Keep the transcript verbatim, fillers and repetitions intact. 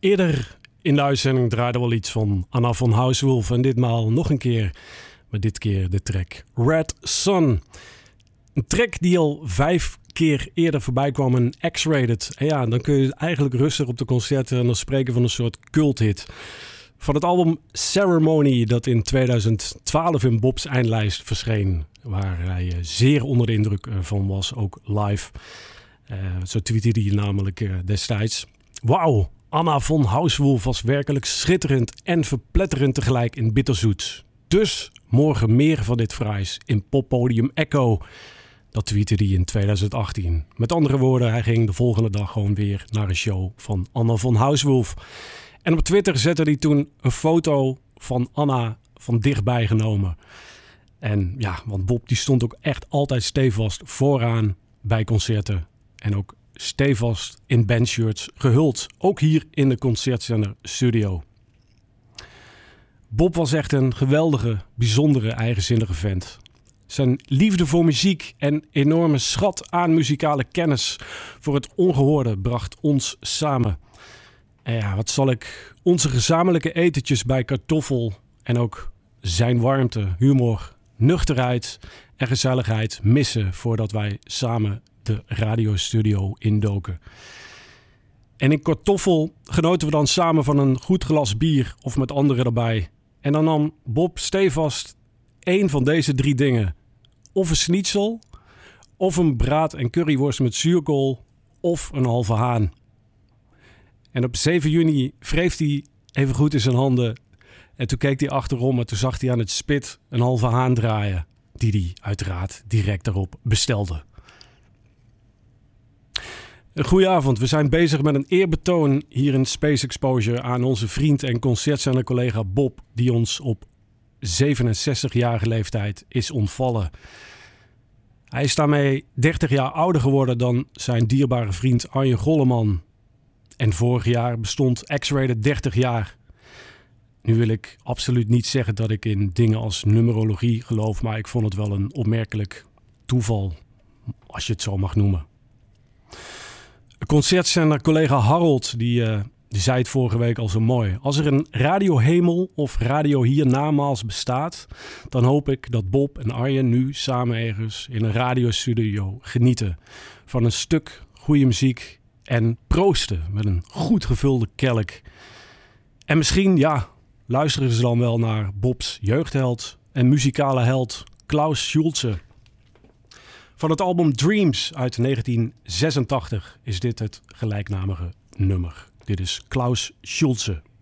Eerder in de uitzending draaide wel iets van Anna von Hausswolff en ditmaal nog een keer, maar dit keer de track Red Sun. Een track die al vijf keer eerder voorbij kwam in X-Rated. En ja, dan kun je eigenlijk rustig op de concerten en dan spreken van een soort culthit. Van het album Ceremony dat in tweeduizend twaalf in Bob's eindlijst verscheen. Waar hij zeer onder de indruk van was, ook live. Uh, zo tweette hij namelijk uh, destijds. Wauw, Anna von Hausswolff was werkelijk schitterend en verpletterend tegelijk in Bitterzoet. Dus morgen meer van dit fraais in Poppodium Echo. Dat tweette hij in tweeduizend achttien. Met andere woorden, hij ging de volgende dag gewoon weer naar een show van Anna von Hausswolff. En op Twitter zette hij toen een foto van Anna van dichtbij genomen. En ja, want Bob die stond ook echt altijd stevast vooraan bij concerten. En ook stevast in bandshirts gehuld. Ook hier in de Concertzender studio. Bob was echt een geweldige, bijzondere, eigenzinnige vent. Zijn liefde voor muziek en enorme schat aan muzikale kennis voor het ongehoorde bracht ons samen. En ja, wat zal ik onze gezamenlijke etentjes bij Kartoffel en ook zijn warmte, humor, nuchterheid en gezelligheid missen voordat wij samen de radiostudio indoken. En in Kartoffel genoten we dan samen van een goed glas bier of met anderen erbij. En dan nam Bob stevast één van deze drie dingen. Of een schnitzel, of een braad- en curryworst met zuurkool, of een halve haan. En op zeven juni wreef hij even goed in zijn handen. En toen keek hij achterom en toen zag hij aan het spit een halve haan draaien. Die hij uiteraard direct daarop bestelde. Een goeie avond. We zijn bezig met een eerbetoon hier in Space Exposure aan onze vriend en concertzender collega Bob, die ons op zevenenzestigjarige leeftijd is ontvallen. Hij is daarmee dertig jaar ouder geworden dan zijn dierbare vriend Arjen Golleman. En vorig jaar bestond X-Rated dertig jaar. Nu wil ik absoluut niet zeggen dat ik in dingen als numerologie geloof, maar ik vond het wel een opmerkelijk toeval, als je het zo mag noemen. Een concertzender collega Harold, die, uh, die zei het vorige week al zo mooi. Als er een Radio Hemel of Radio Hiernamaals bestaat, dan hoop ik dat Bob en Arjen nu samen ergens in een radiostudio genieten van een stuk goede muziek en proosten met een goed gevulde kelk. En misschien, ja, luisteren ze dan wel naar Bob's jeugdheld en muzikale held Klaus Schulze. Van het album Dreams uit negentien zesentachtig is dit het gelijknamige nummer. Dit is Klaus Schulze.